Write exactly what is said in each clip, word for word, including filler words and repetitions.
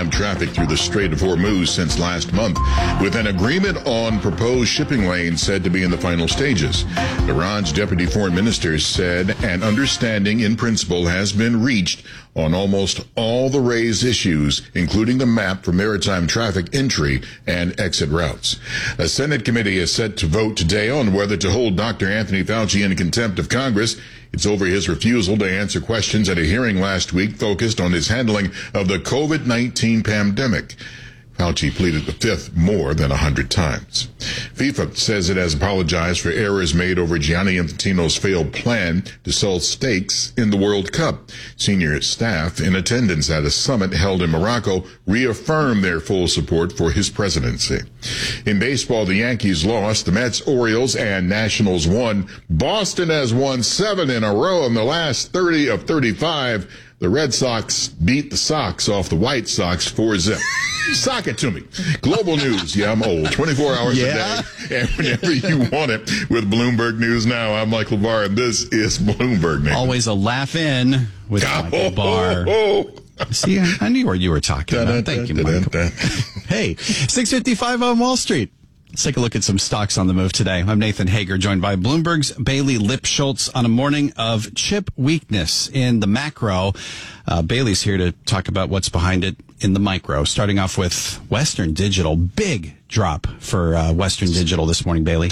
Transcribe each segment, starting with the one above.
maritime traffic through the Strait of Hormuz since last month, with an agreement on proposed shipping lanes said to be in the final stages. Iran's deputy foreign minister said an understanding in principle has been reached on almost all the raised issues, including the map for maritime traffic entry and exit routes. A Senate committee is set to vote today on whether to hold Doctor Anthony Fauci in contempt of Congress. It's over his refusal to answer questions at a hearing last week focused on his handling of the COVID nineteen pandemic. Fauci pleaded the fifth more than a hundred times. FIFA says it has apologized for errors made over Gianni Infantino's failed plan to sell stakes in the World Cup. Senior staff in attendance at a summit held in Morocco reaffirmed their full support for his presidency. In baseball, the Yankees lost. The Mets, Orioles, and Nationals won. Boston has won seven in a row in the last thirty of thirty-five. The Red Sox beat the Sox off the White Sox four zip. Sock it to me. Global news. Yeah, I'm old. twenty-four hours yeah. a day. And whenever you want it with Bloomberg News Now, I'm Michael Barr, and this is Bloomberg News. Always a laugh in with oh, Michael Barr. Oh, oh. See, I knew what you were talking Da, about. da, Thank da, you, da, Michael. da, da. Hey, six fifty-five on Wall Street. Let's take a look at some stocks on the move today. I'm Nathan Hager, joined by Bloomberg's Bailey Lipschultz on a morning of chip weakness in the macro. Uh, Bailey's here to talk about what's behind it in the micro, starting off with Western Digital. Big drop for uh, Western Digital this morning, Bailey.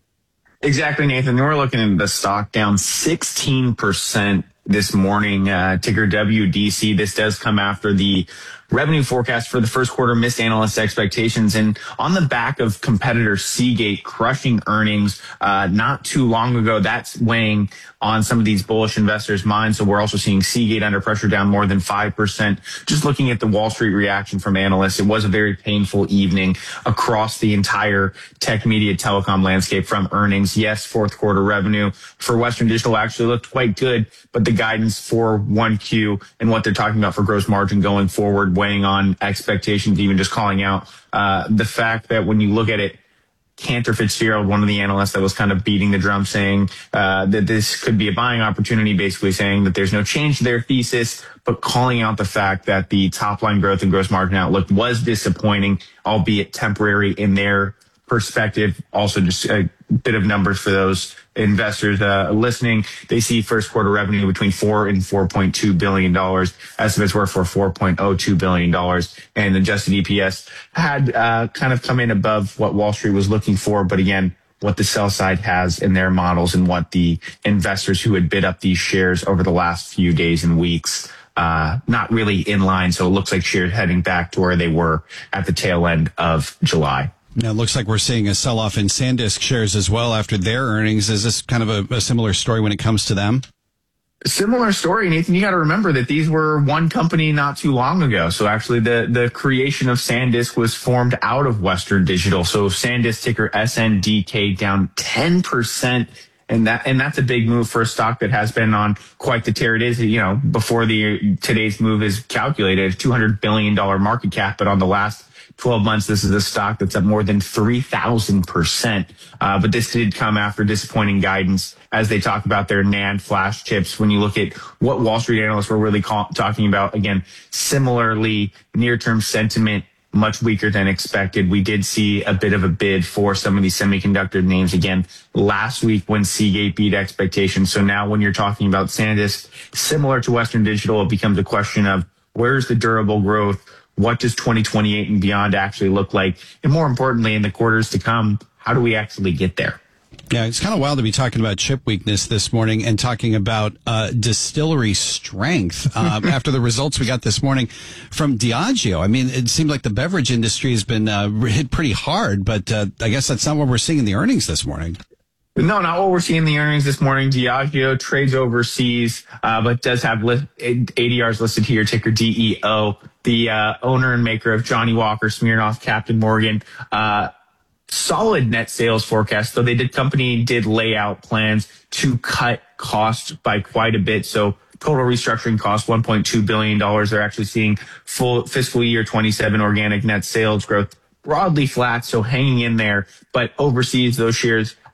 Exactly, Nathan. We're looking at the stock down sixteen percent this morning, uh, ticker W D C. This does come after the revenue forecast for the first quarter missed analyst expectations, and on the back of competitor Seagate crushing earnings uh, not too long ago. That's weighing on some of these bullish investors' minds. So we're also seeing Seagate under pressure, down more than five percent. Just looking at the Wall Street reaction from analysts, it was a very painful evening across the entire tech media telecom landscape from earnings. Yes, fourth quarter revenue for Western Digital actually looked quite good, but the guidance for one Q and what they're talking about for gross margin going forward, weighing on expectations, even just calling out uh, the fact that when you look at it, Cantor Fitzgerald, one of the analysts that was kind of beating the drum, saying uh, that this could be a buying opportunity, basically saying that there's no change to their thesis, but calling out the fact that the top line growth and gross margin outlook was disappointing, albeit temporary in their perspective. Also, just a bit of numbers for those investors uh, listening. They see first quarter revenue between four and four point two billion dollars. Estimates were for four point oh two billion dollars, and adjusted E P S had uh, kind of come in above what Wall Street was looking for. But again, what the sell side has in their models and what the investors who had bid up these shares over the last few days and weeks, uh, not really in line. So it looks like shares heading back to where they were at the tail end of July. Now, it looks like we're seeing a sell-off in SanDisk shares as well after their earnings. Is this kind of a, a similar story when it comes to them? Similar story, Nathan. You got to remember that these were one company not too long ago. So actually the, the creation of SanDisk was formed out of Western Digital. So SanDisk, ticker S N D K, down ten percent. And that, and that's a big move for a stock that has been on quite the tear. It is, you know, before the, today's move is calculated, two hundred billion dollars market cap, but on the last twelve months, this is a stock that's up more than three thousand percent. Uh, but this did come after disappointing guidance as they talk about their NAND flash chips. When you look at what Wall Street analysts were really call, talking about, again, similarly, near-term sentiment much weaker than expected. We did see a bit of a bid for some of these semiconductor names again last week when Seagate beat expectations. So now when you're talking about SanDisk, similar to Western Digital, it becomes a question of where's the durable growth? What does twenty twenty-eight and beyond actually look like? And more importantly, in the quarters to come, how do we actually get there? Yeah, it's kind of wild to be talking about chip weakness this morning and talking about uh, distillery strength uh, after the results we got this morning from Diageo. I mean, it seemed like the beverage industry has been uh, hit pretty hard, but uh, I guess that's not what we're seeing in the earnings this morning. No, not what we're seeing in the earnings this morning. Diageo trades overseas, uh, but does have li- A D Rs listed here, ticker D E O. The uh, owner and maker of Johnny Walker, Smirnoff, Captain Morgan, uh, solid net sales forecast, though they did company did lay out plans to cut costs by quite a bit. So total restructuring costs one point two billion dollars. They're actually seeing full fiscal year twenty-seven organic net sales growth broadly flat, so hanging in there. But overseas, those shares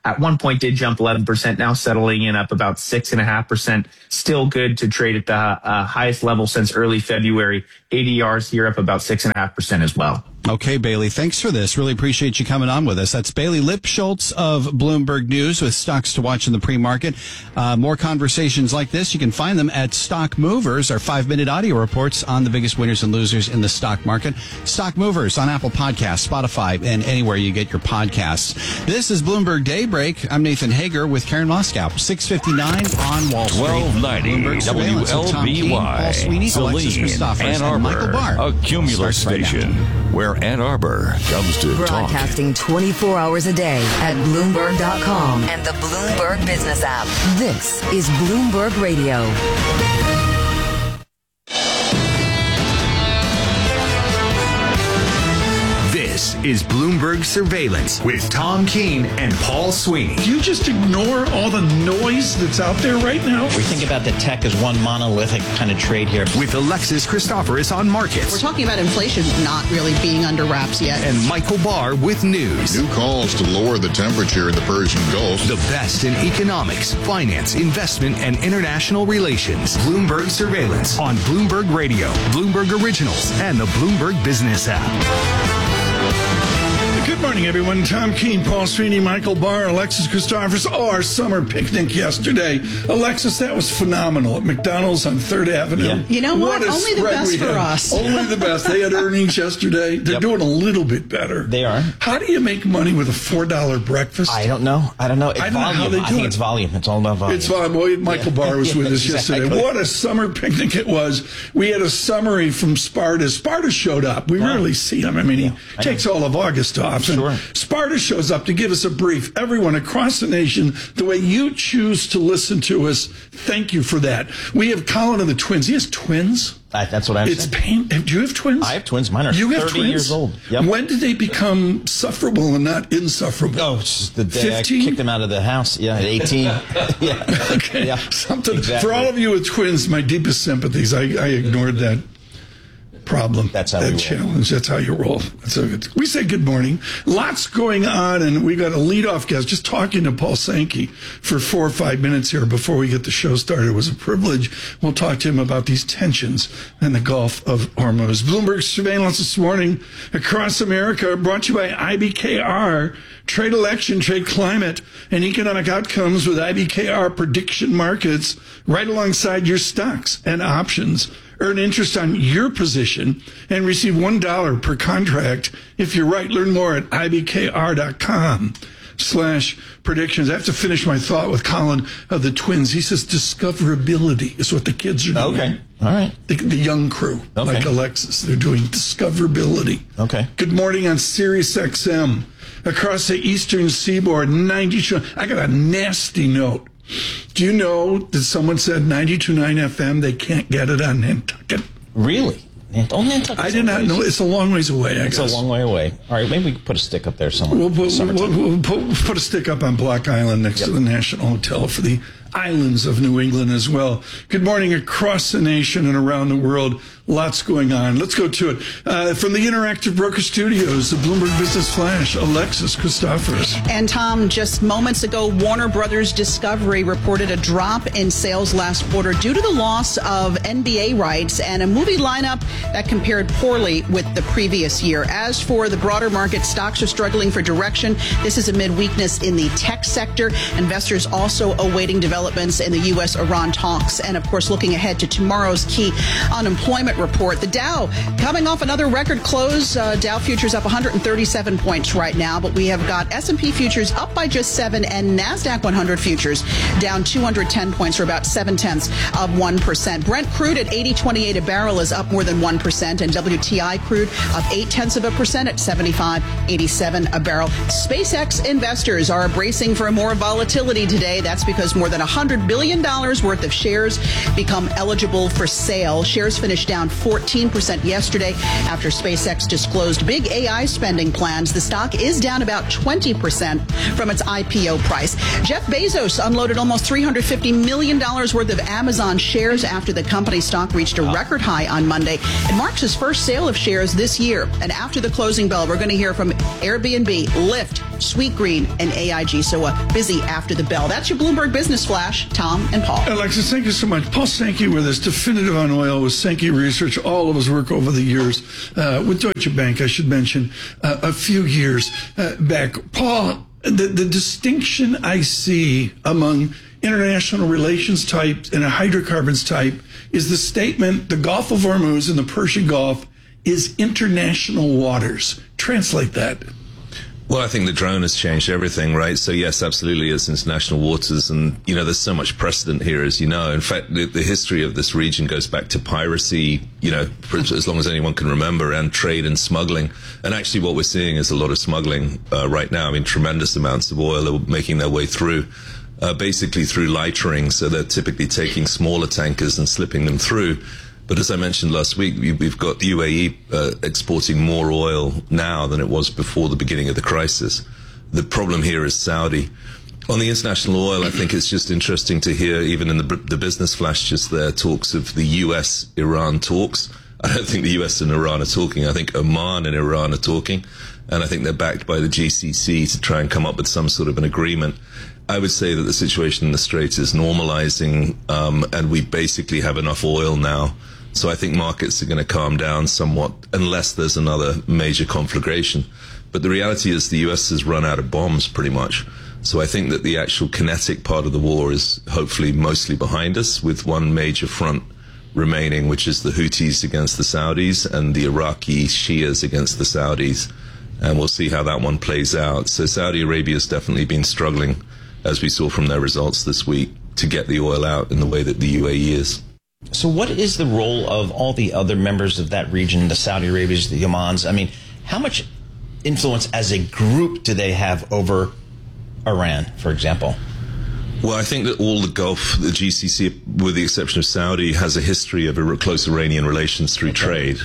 at one point did jump eleven percent, now settling in up about six point five percent. Still good to trade at the uh, highest level since early February. A D Rs here up about six point five percent as well. Okay, Bailey, thanks for this. Really appreciate you coming on with us. That's Bailey Lipschultz of Bloomberg News with stocks to watch in the pre-market. Uh, more conversations like this, you can find them at Stock Movers, our five-minute audio reports on the biggest winners and losers in the stock market. Stock Movers on Apple Podcasts, Spotify, and anywhere you get your podcasts. This is Bloomberg Daybreak. I'm Nathan Hager with Karen Moskow. six fifty-nine on Wall Street. twelve ninety W L B Y. Paul Sweeney, Alexis Christophers, and Michael Barr. A Cumulus station where Ann Arbor comes to Broadcasting talk. twenty-four hours a day at Bloomberg dot com and the Bloomberg Business app. This is Bloomberg Radio. This is Bloomberg Surveillance with Tom Keene and Paul Sweeney. Do you just ignore all the noise that's out there right now? We think about the tech as one monolithic kind of trade here. With Alexis Christophers on markets. We're talking about inflation not really being under wraps yet. And Michael Barr with news. New calls to lower the temperature in the Persian Gulf. The best in economics, finance, investment, and international relations. Bloomberg Surveillance on Bloomberg Radio, Bloomberg Originals, and the Bloomberg Business app. Good morning, everyone. Tom Keene, Paul Sweeney, Michael Barr, Alexis Christophers. Oh, our summer picnic yesterday. Alexis, that was phenomenal at McDonald's on third Avenue. Yeah. You know what? what Only the best for us. Only the best. They had earnings yesterday. They're Yep. doing a little bit better. They are. How do you make money with a four dollar breakfast? I don't know. I don't know. It's I don't know volume. how they do I think it. it's volume. It's all about volume. It's fun. Boy, Michael Barr was with us yesterday. Exactly. What a summer picnic it was. We had a summary from Sparta. Sparta showed up. We Wow. rarely see him. I mean, he I takes all of August off. And Sure. Sparta shows up to give us a brief. Everyone across the nation, the way you choose to listen to us, thank you for that. We have Colin of the Twins. He has twins. I, that's what I'm It's saying. pain. Do you have twins? I have twins. Mine are you have thirty twins? years old. Yep. When did they become sufferable and not insufferable? Oh, it's just the day fifteen? I kicked them out of the house. Yeah, at eighteen. yeah. Okay. Yeah. Something Exactly. for all of you with twins. My deepest sympathies. I, I ignored that problem. That's how that we roll. challenge. That's how you roll. That's how it, we say good morning. Lots going on, and we got a leadoff guest just talking to Paul Sankey for four or five minutes here before we get the show started. It was a privilege. We'll talk to him about these tensions in the Gulf of Hormuz. Bloomberg Surveillance this morning across America, brought to you by I B K R. Trade election, trade climate, and economic outcomes with I B K R prediction markets right alongside your stocks and options. Earn interest on your position and receive one dollar per contract if you're right. Learn more at I B K R dot com slash predictions. I have to finish my thought with Colin of the Twins. He says discoverability is what the kids are doing. Okay. All right. The, the young crew, Okay. like Alexis, they're doing discoverability. Okay. Good morning on Sirius X M. Across the eastern seaboard, ninety-two. I got a nasty note. Do you know that someone said ninety-two point nine F M, they can't get it on Nantucket? Really? Oh, Nantucket's I did not a ways. know. It's a long ways away, I It's guess. a long way away. All right, maybe we can put a stick up there somewhere. We'll put, Summertime. we'll, we'll put, we'll put a stick up on Block Island next Yep. to the National Hotel for the islands of New England as well. Good morning across the nation and around the world. Lots going on. Let's go to it. Uh, from the Interactive Broker Studios, the Bloomberg Business Flash, Alexis Christophers. And Tom, just moments ago, Warner Brothers Discovery reported a drop in sales last quarter due to the loss of N B A rights and a movie lineup that compared poorly with the previous year. As for the broader market, stocks are struggling for direction. This is amid weakness in the tech sector. Investors also awaiting developments in the U S Iran talks. And of course, looking ahead to tomorrow's key unemployment report. The Dow coming off another record close. Uh, Dow futures up one hundred thirty-seven points right now, but we have got S and P futures up by just seven and NASDAQ one hundred futures down two hundred ten points, or about seven tenths of one percent. Brent crude at eighty twenty-eight a barrel is up more than one percent, and W T I crude up eight tenths of a percent at seventy-five eighty-seven a barrel. SpaceX investors are bracing for more volatility today. That's because more than one hundred billion dollars worth of shares become eligible for sale. Shares finished down down fourteen percent yesterday after SpaceX disclosed big A I spending plans. The stock is down about twenty percent from its I P O price. Jeff Bezos unloaded almost three hundred fifty million dollars worth of Amazon shares after the company stock reached a record high on Monday. It marks his first sale of shares this year. And after the closing bell, we're going to hear from Airbnb, Lyft, Sweetgreen, and A I G. So uh, busy after the bell. That's your Bloomberg Business Flash. Tom and Paul. Alexis, thank you so much. Paul Sankey with us, definitive on oil with Sankey Research, all of his work over the years, uh, with Deutsche Bank, I should mention, uh, a few years uh, back. Paul, the, the distinction I see among international relations type and a hydrocarbons type is the statement, the Gulf of Hormuz and the Persian Gulf is international waters. Translate that. Well, I think the drone has changed everything, right? So yes, absolutely, it's international waters. And, you know, there's so much precedent here, as you know. In fact, the, the history of this region goes back to piracy, you know, for as long as anyone can remember, and trade and smuggling. And actually what we're seeing is a lot of smuggling uh, right now. I mean, tremendous amounts of oil are making their way through, uh, basically through lightering. So they're typically taking smaller tankers and slipping them through. But as I mentioned last week, we've got the U A E uh, exporting more oil now than it was before the beginning of the crisis. The problem here is Saudi. On the international oil, I think it's just interesting to hear, even in the, the business flash just there, talks of the U S Iran talks. I don't think the U S and Iran are talking. I think Oman and Iran are talking. And I think they're backed by the G C C to try and come up with some sort of an agreement. I would say that the situation in the Straits is normalizing, um, and we basically have enough oil now. So I think markets are going to calm down somewhat unless there's another major conflagration. But the reality is the U S has run out of bombs pretty much. So I think that the actual kinetic part of the war is hopefully mostly behind us, with one major front remaining, which is the Houthis against the Saudis and the Iraqi Shias against the Saudis. And we'll see how that one plays out. So Saudi Arabia has definitely been struggling, as we saw from their results this week, to get the oil out in the way that the U A E is. So what is the role of all the other members of that region, the Saudi Arabias, the Omans? I mean, how much influence as a group do they have over Iran, for example? Well, I think that all the Gulf, the G C C, with the exception of Saudi, has a history of close Iranian relations through okay. trade.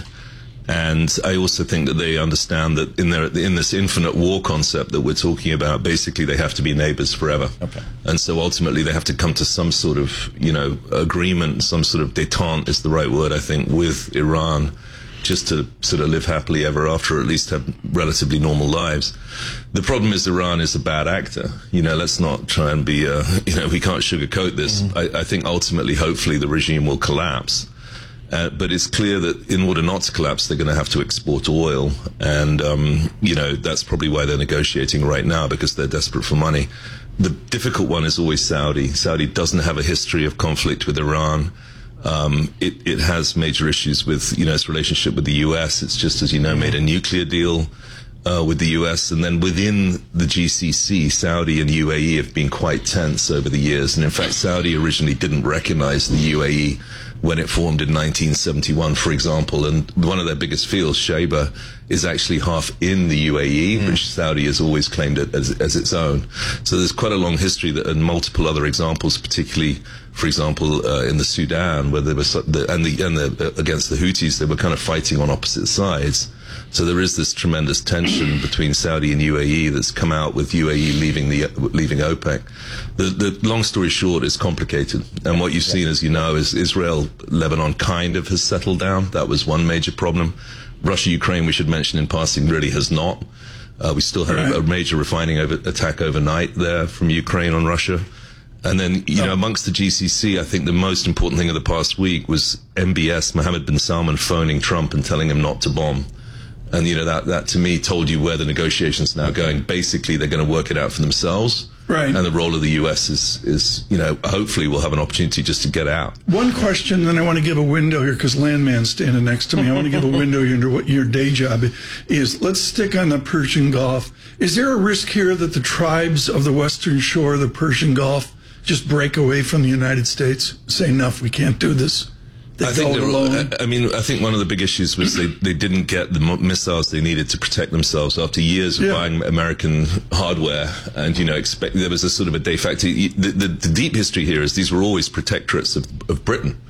And I also think that they understand that in their in this infinite war concept that we're talking about, basically they have to be neighbors forever. Okay. And so ultimately they have to come to some sort of, you know, agreement, some sort of détente is the right word, I think, with Iran, just to sort of live happily ever after, or at least have relatively normal lives. The problem is Iran is a bad actor. You know, let's not try and be, uh, you know, we can't sugarcoat this. Mm-hmm. I, I think ultimately, hopefully, the regime will collapse. Uh, but it's clear that in order not to collapse, they're going to have to export oil. And, um, you know, that's probably why they're negotiating right now, because they're desperate for money. The difficult one is always Saudi. Saudi doesn't have a history of conflict with Iran. Um, it, it has major issues with, you know, its relationship with the U S. It's just, as you know, made a nuclear deal uh, with the U S. And then within the G C C, Saudi and U A E have been quite tense over the years. And in fact, Saudi originally didn't recognize the U A E when it formed in nineteen seventy-one, for example. And one of their biggest fields, Shaiba, is actually half in the U A E, mm. which Saudi has always claimed it as, as its own. So there's quite a long history that, and multiple other examples, particularly, for example, uh, in the Sudan, where there was, the, and, the, and the, uh, against the Houthis, they were kind of fighting on opposite sides. So there is this tremendous tension between Saudi and U A E that's come out with U A E leaving the leaving OPEC. The, the long story short is complicated, and what you've seen, as you know, is Israel, Lebanon kind of has settled down. That was one major problem. Russia, Ukraine, we should mention in passing, really has not. Uh, we still had right. a, a major refining over, attack overnight there from Ukraine on Russia. And then, you know, amongst the G C C, I think the most important thing of the past week was M B S, Mohammed bin Salman, phoning Trump and telling him not to bomb. And, you know, that, that to me told you where the negotiations are now going. Basically, they're going to work it out for themselves. Right. And the role of the U S is, is, you know, hopefully we'll have an opportunity just to get out. One question, then I want to give a window here, because Landman's standing next to me. I want to give a window here into what your day job is. Let's stick on the Persian Gulf. Is there a risk here that the tribes of the western shore of the Persian Gulf just break away from the United States, say, enough, we can't do this? I think, alone. I mean, I think one of the big issues was they, they didn't get the missiles they needed to protect themselves after years of yeah. buying American hardware. And, you know, expect, there was a sort of a de facto, the, the, the deep history here is these were always protectorates of, of Britain.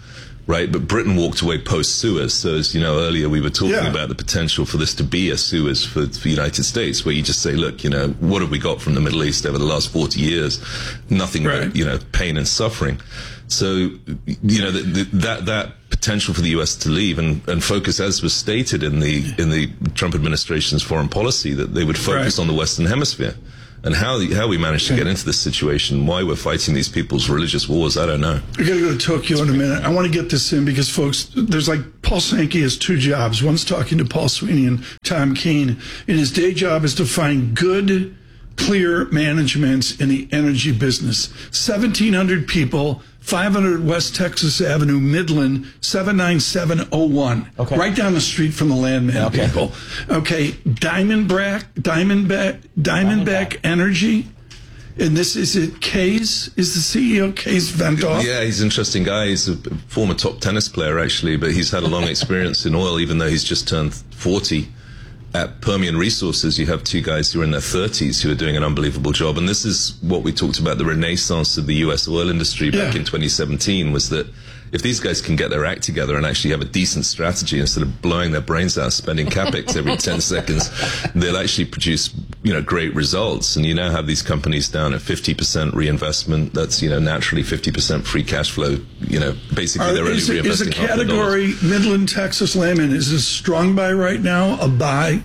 right? But Britain walked away post-Suez. So as you know, earlier we were talking Yeah. about the potential for this to be a Suez for, for the United States, where you just say, look, you know, what have we got from the Middle East over the last forty years? Nothing Right. but, you know, pain and suffering. So, you know, the, the, that that potential for the U S to leave and, and focus, as was stated in the in the Trump administration's foreign policy, that they would focus Right. on the Western Hemisphere. And how how we managed to get into this situation, why we're fighting these people's religious wars, I don't know. We're going to go to Tokyo in a minute. I want to get this in because, folks, there's like Paul Sankey has two jobs. One's talking to Paul Sweeney and Tom Keene. And his day job is to find good, clear management in the energy business. seventeen hundred people, five hundred West Texas Avenue, Midland, seven nine seven oh one. Okay. Right down the street from the landman Okay. people. Okay. Diamondback, Diamondback, Diamondback Energy. And this is it. Case is the C E O, Case Vendoff. Yeah, he's an interesting guy. He's a former top tennis player, actually, but he's had a long experience in oil, even though he's just turned forty. At Permian Resources, you have two guys who are in their thirties who are doing an unbelievable job. And this is what we talked about, the renaissance of the U S oil industry back Yeah. in twenty seventeen, was that if these guys can get their act together and actually have a decent strategy instead of blowing their brains out, spending capex every ten seconds, they'll actually produce, you know, great results. And you now have these companies down at fifty percent reinvestment. That's, you know, naturally fifty percent free cash flow. You know, basically Are, they're only is, it, is reinvesting a half their dollars. category Midland, Texas Landman, is a strong buy right now, a buy?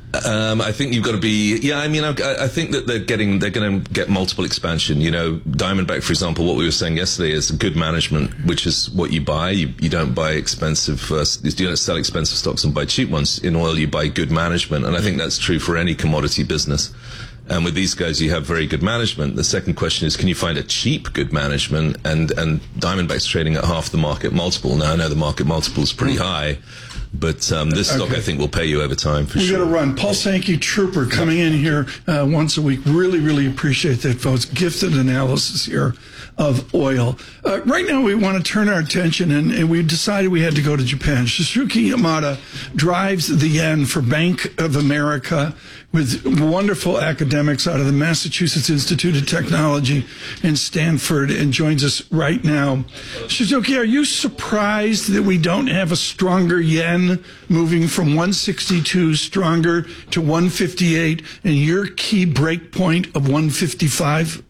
Um, I think you've got to be, yeah, I mean, I, I think that they're getting, they're going to get multiple expansion. You know, Diamondback, for example, what we were saying yesterday is good management, which is what you buy. You, you don't buy expensive, uh, you don't sell expensive stocks and buy cheap ones. In oil, you buy good management. And I think that's true for any commodity business. And with these guys, you have very good management. The second question is, can you find a cheap good management? And, and Diamondback's trading at half the market multiple. Now, I know the market multiple is pretty high. But um, this stock, Okay. I think, will pay you over time for We sure. got to run. Paul Sankey, Trooper, coming in here uh, once a week. Really, really appreciate that, folks. Gifted analysis here of oil. Uh, right now, we want to turn our attention, and, and we decided we had to go to Japan. Shizuki Yamada drives the yen for Bank of America with wonderful academics out of the Massachusetts Institute of Technology and Stanford, and joins us right now. Shizuki, are you surprised that we don't have a stronger yen moving from one sixty-two stronger to one fifty-eight and your key break point of one fifty-five?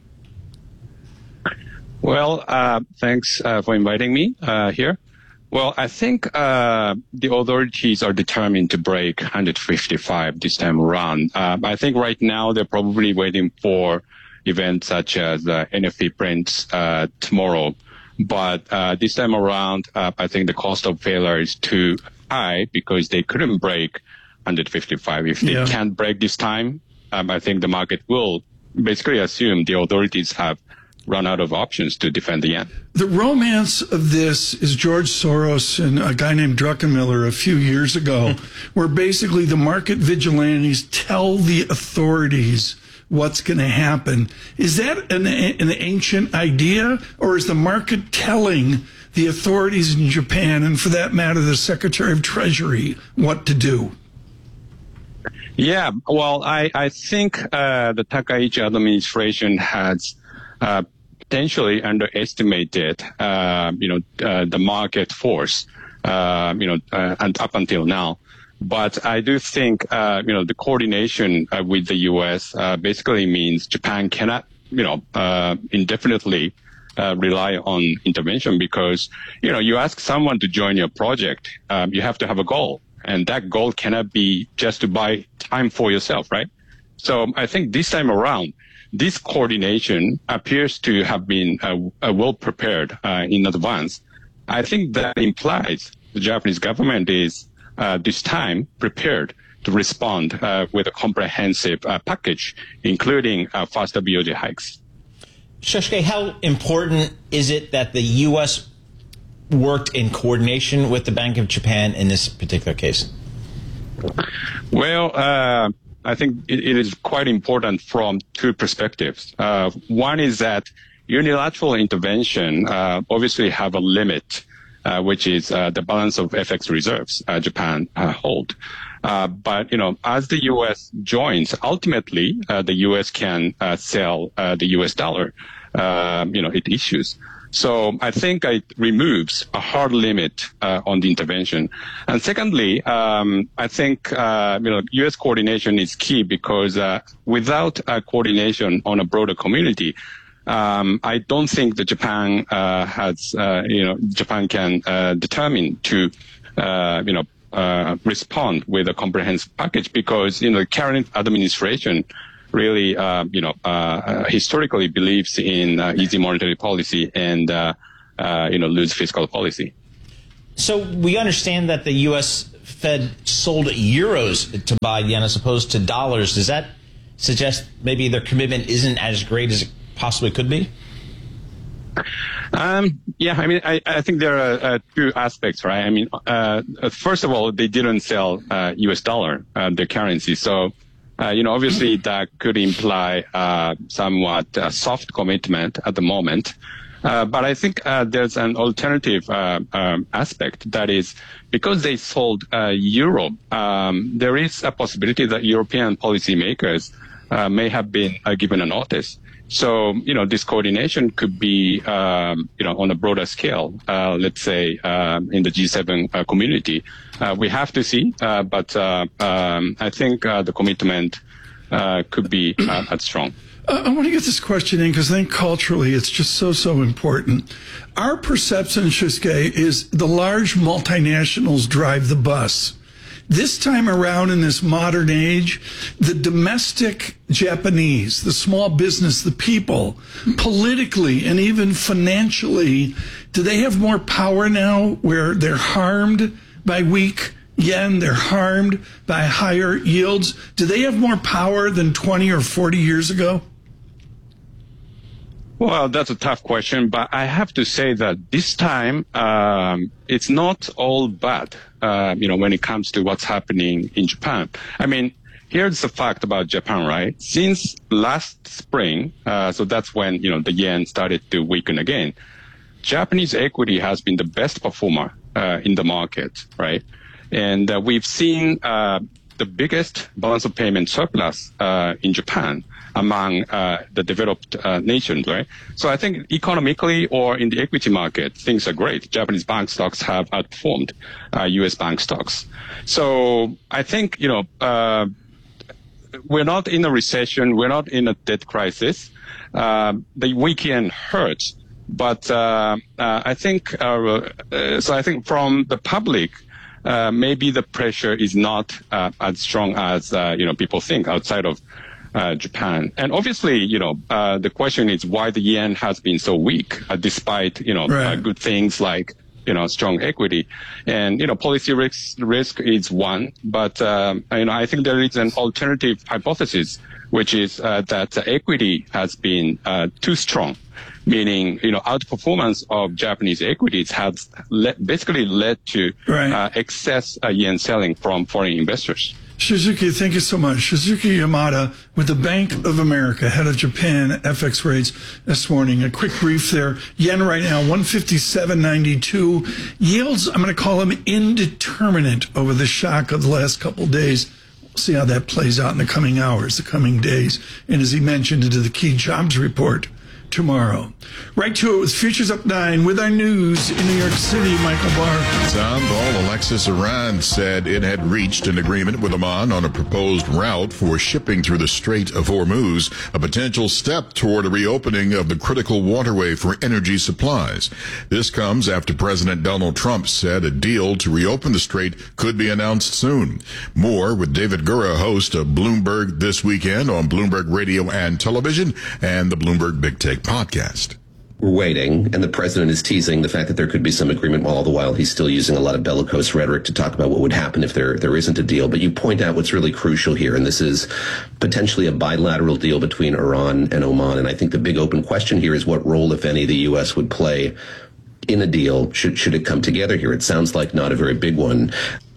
Well, uh, thanks uh, for inviting me uh, here. Well, I think uh, the authorities are determined to break one fifty-five this time around. Uh, I think right now they're probably waiting for events such as uh, N F T prints uh, tomorrow. But uh, this time around, uh, I think the cost of failure is too high because they couldn't break one fifty-five. If they Yeah. can't break this time, um, I think the market will basically assume the authorities have run out of options to defend the yen. The romance of this is George Soros and a guy named Druckenmiller a few years ago, where basically the market vigilantes tell the authorities what's going to happen. Is that an, an ancient idea, or is the market telling the authorities in Japan, and for that matter, the Secretary of Treasury, what to do? Yeah, well, I, I think uh, the Takaichi administration has uh, potentially underestimated, uh, you know, uh, the market force, uh, you know, uh, and up until now. But I do think, uh, you know, the coordination uh, with the U S uh, basically means Japan cannot, you know, uh, indefinitely uh, rely on intervention because, you know, you ask someone to join your project, um, you have to have a goal. And that goal cannot be just to buy time for yourself, right? So I think this time around, this coordination appears to have been uh, uh, well prepared uh, in advance. I think that implies the Japanese government is uh, this time prepared to respond uh, with a comprehensive uh, package, including uh, faster B O J hikes. Shosuke, how important is it that the U S worked in coordination with the Bank of Japan in this particular case? Well, uh, I think it, it is quite important from two perspectives. Uh, one is that unilateral intervention uh, obviously have a limit, uh, which is uh, the balance of F X reserves uh, Japan uh, hold. Uh, but, you know, as the U S joins, ultimately, uh, the U S can uh, sell uh, the U S dollar, uh, you know, it issues. So I think it removes a hard limit uh, on the intervention. And secondly, um, I think uh, you know U S coordination is key because uh, without uh, coordination on a broader community, um, I don't think that Japan uh, has uh, you know Japan can uh, determine to uh, you know uh, respond with a comprehensive package because you know the current administration really, uh, you know, uh, historically believes in uh, easy monetary policy and, uh, uh, you know, loose fiscal policy. So we understand that the U S Fed sold euros to buy yen as opposed to dollars. Does that suggest maybe their commitment isn't as great as it possibly could be? Um, yeah, I mean, I, I think there are uh, two aspects, right? I mean, uh, first of all, they didn't sell uh, U S dollar, uh, their currency. So, Uh, you know, obviously that could imply uh, somewhat uh, soft commitment at the moment. Uh, but I think uh, there's an alternative uh, um, aspect that is because they sold uh, euro, um, there is a possibility that European policymakers uh, may have been uh, given a notice. So, you know, this coordination could be, um, you know, on a broader scale, uh, let's say, uh, in the G seven uh, community. Uh, we have to see, uh, but uh, um, I think uh, the commitment uh, could be uh, as strong. Uh, I want to get this question in because I think culturally it's just so, so important. Our perception, Shusuke, is the large multinationals drive the bus. This time around in this modern age, the domestic Japanese, the small business, the people, politically and even financially, do they have more power now where they're harmed by weak yen, they're harmed by higher yields? Do they have more power than twenty or forty years ago? Well, that's a tough question, but I have to say that this time um, it's not all bad, uh, you know, when it comes to what's happening in Japan. I mean, here's the fact about Japan, right? Since last spring, uh, so that's when, you know, the yen started to weaken again, Japanese equity has been the best performer uh, in the market, right? And uh, we've seen uh, the biggest balance of payment surplus uh, in Japan among uh, the developed uh, nations, right? So I think economically or in the equity market, things are great. Japanese bank stocks have outperformed uh, U S bank stocks. So I think, you know, uh, we're not in a recession. We're not in a debt crisis. Uh, the weak yen hurts. But uh, uh, I think, uh, uh, so I think from the public, uh, maybe the pressure is not uh, as strong as, uh, you know, people think outside of Uh, Japan. And obviously, you know, uh, the question is why the yen has been so weak, uh, despite, you know, right. uh, good things like, you know, strong equity. And, you know, policy risk, risk is one, but, um, you know, I think there is an alternative hypothesis, which is uh, that uh, equity has been uh, too strong, meaning, you know, outperformance of Japanese equities has le- basically led to right. uh, excess uh, yen selling from foreign investors. Shizuki, thank you so much. Shizuki Yamada with the Bank of America, head of Japan F X rates this morning. A quick brief there. Yen right now, one fifty-seven ninety-two. Yields, I'm going to call them indeterminate over the shock of the last couple of days. We'll see how that plays out in the coming hours, the coming days. And as he mentioned, into the key jobs report tomorrow. Right to it with Futures Up nine with our news in New York City, Michael Barr. Tom Ball, Alexis Iran said it had reached an agreement with Oman on a proposed route for shipping through the Strait of Hormuz, a potential step toward a reopening of the critical waterway for energy supplies. This comes after President Donald Trump said a deal to reopen the strait could be announced soon. More with David Gura, host of Bloomberg This Weekend on Bloomberg Radio and Television and the Bloomberg Big Take podcast. We're waiting, and the president is teasing the fact that there could be some agreement, while all the while he's still using a lot of bellicose rhetoric to talk about what would happen if there there isn't a deal. But you point out what's really crucial here, and this is potentially a bilateral deal between Iran and Oman. And I think the big open question here is what role, if any, the U S would play in a deal should should it come together here. It sounds like not a very big one.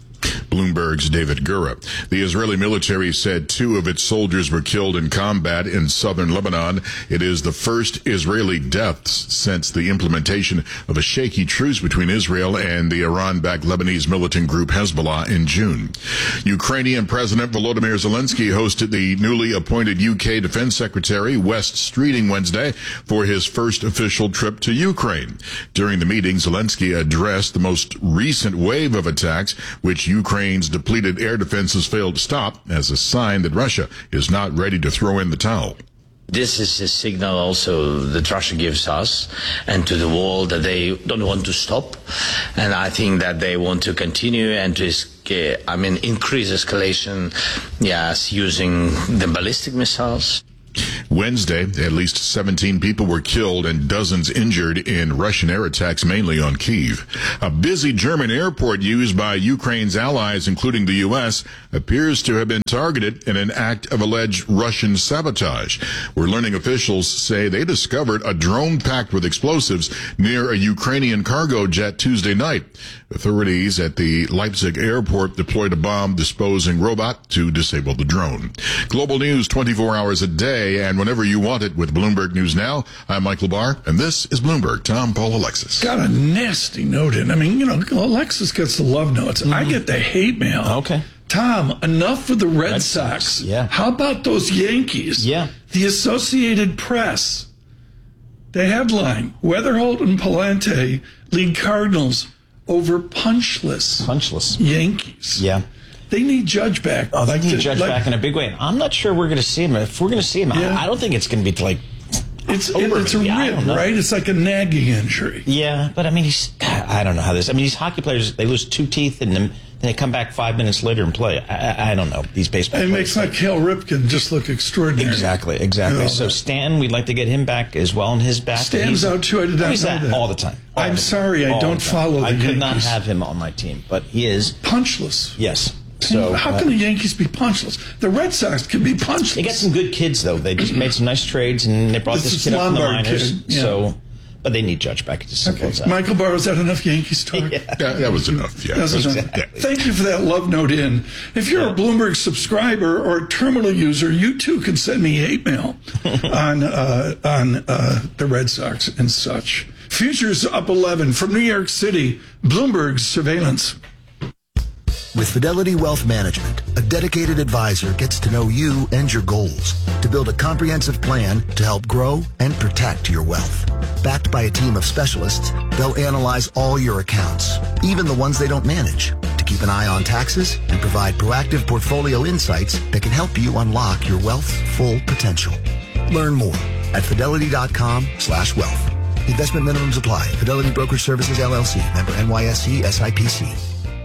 Bloomberg's David Gura. The Israeli military said two of its soldiers were killed in combat in southern Lebanon. It is the first Israeli deaths since the implementation of a shaky truce between Israel and the Iran-backed Lebanese militant group Hezbollah in June. Ukrainian President Volodymyr Zelensky hosted the newly appointed U K Defense Secretary West Streeting Wednesday for his first official trip to Ukraine. During the meeting, Zelensky addressed the most recent wave of attacks, which Ukraine's depleted air defenses failed to stop, as a sign that Russia is not ready to throw in the towel. This is a signal also that Russia gives us and to the world that they don't want to stop. And I think that they want to continue and to, I mean, increase escalation, yes, using the ballistic missiles. Wednesday, at least seventeen people were killed and dozens injured in Russian air attacks, mainly on Kyiv. A busy German airport used by Ukraine's allies, including the U S, appears to have been targeted in an act of alleged Russian sabotage. We're learning officials say they discovered a drone packed with explosives near a Ukrainian cargo jet Tuesday night. Authorities at the Leipzig airport deployed a bomb-disposing robot to disable the drone. Global news twenty-four hours a day and whenever you want it with Bloomberg News Now. I'm Michael Barr, and this is Bloomberg. Tom, Paul, Alexis. Got a nasty note in. I mean, you know, Alexis gets the love notes. Mm-hmm. I get the hate mail. Okay. Tom, enough with the Red, Red Sox. Sox. Yeah. How about those Yankees? Yeah. The Associated Press. The headline, Weatherholt and Palante lead Cardinals over punchless. Punchless. Yankees. Yeah. They need Judge back. Oh, they like need the, Judge like, back in a big way. And I'm not sure we're going to see him. If we're going to see him, yeah. I, I don't think it's going to be like It's, it, it's a rib, right? It's like a nagging injury. Yeah, but I mean, he's, I don't know how this, I mean, these hockey players, they lose two teeth and then they come back five minutes later and play. I, I don't know, these baseball it players. It makes like Cal Ripken just look extraordinary. Exactly, exactly. You know, so Stan, we'd like to get him back as well in his back. Stan's out too. I did not he's know that. all the time. All I'm the, sorry, I don't follow the I could Yankees. not have him on my team, but he is. Punchless. Yes. So how can uh, the Yankees be punchless? The Red Sox can be punchless. They got some good kids, though. They just made some nice trades, and they brought this, this kid up from the minors. Kid, yeah. So, but they need Judge back. It's as simple okay. as that. Michael Barr, was that enough Yankees talk? Yeah. Yeah, that was enough. Yeah, That's enough. Exactly. Thank you for that love note in. If you're yeah. a Bloomberg subscriber or a terminal user, you too can send me hate mail on uh, on uh, the Red Sox and such. Futures up eleven from New York City. Bloomberg's surveillance. With Fidelity Wealth Management, a dedicated advisor gets to know you and your goals to build a comprehensive plan to help grow and protect your wealth. Backed by a team of specialists, they'll analyze all your accounts, even the ones they don't manage, to keep an eye on taxes and provide proactive portfolio insights that can help you unlock your wealth's full potential. Learn more at fidelity.com slash wealth. Investment minimums apply. Fidelity Brokerage Services, L L C. Member N Y S E S I P C.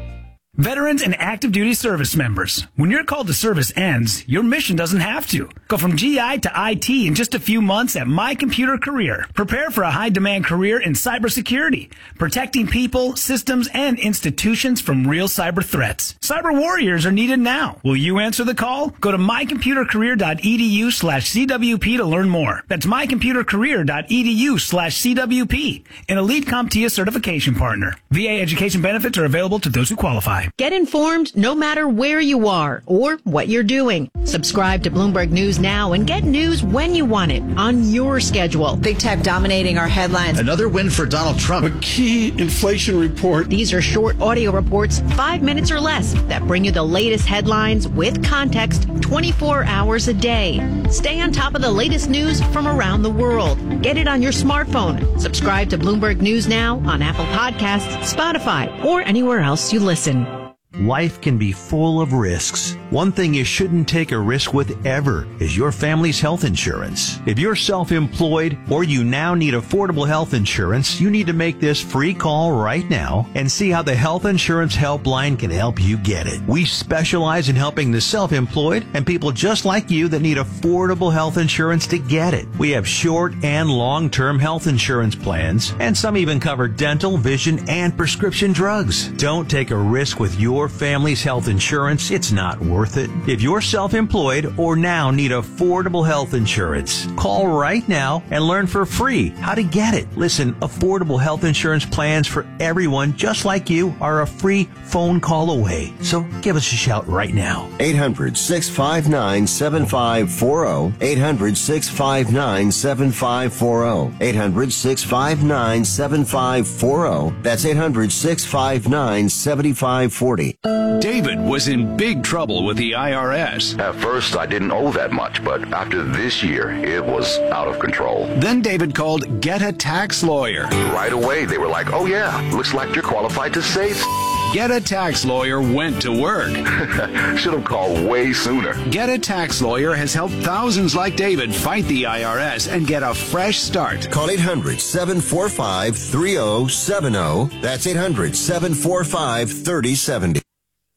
Veterans and active duty service members, when your call to service ends, your mission doesn't have to. Go from G I to I T in just a few months at My Computer Career. Prepare for a high-demand career in cybersecurity, protecting people, systems, and institutions from real cyber threats. Cyber warriors are needed now. Will you answer the call? Go to mycomputercareer.edu slash CWP to learn more. That's mycomputercareer.edu slash CWP, an Elite CompTIA certification partner. V A education benefits are available to those who qualify. Get informed no matter where you are or what you're doing. Subscribe to Bloomberg News Now and get news when you want it on your schedule. Big tech dominating our headlines. Another win for Donald Trump. A key inflation report. These are short audio reports, five minutes or less, that bring you the latest headlines with context twenty-four hours a day. Stay on top of the latest news from around the world. Get it on your smartphone. Subscribe to Bloomberg News Now on Apple Podcasts, Spotify, or anywhere else you listen. Life can be full of risks. One thing you shouldn't take a risk with ever is your family's health insurance. If you're self-employed or you now need affordable health insurance, you need to make this free call right now and see how the Health Insurance Helpline can help you get it. We specialize in helping the self-employed and people just like you that need affordable health insurance to get it. We have short and long-term health insurance plans, and some even cover dental, vision, and prescription drugs. Don't take a risk with your your family's health insurance, it's not worth it. If you're self-employed or now need affordable health insurance, call right now and learn for free how to get it. Listen, affordable health insurance plans for everyone just like you are a free phone call away. So give us a shout right now. eight hundred, six five nine, seven five four zero. eight hundred, six five nine, seven five four zero. eight hundred, six five nine, seven five four zero. That's eight hundred, six five nine, seven five four zero. David was in big trouble with the I R S. At first, I didn't owe that much, but after this year, it was out of control. Then David called Get a Tax Lawyer. Right away, they were like, oh yeah, looks like you're qualified to save. Get a Tax Lawyer went to work. Should have called way sooner. Get a Tax Lawyer has helped thousands like David fight the I R S and get a fresh start. Call eight hundred, seven four five, three zero seven zero. That's eight hundred, seven four five, three zero seven zero.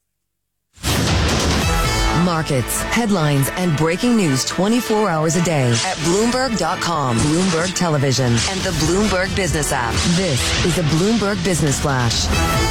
Markets, headlines, and breaking news twenty-four hours a day at Bloomberg dot com, Bloomberg Television, and the Bloomberg Business app. This is a Bloomberg Business Flash.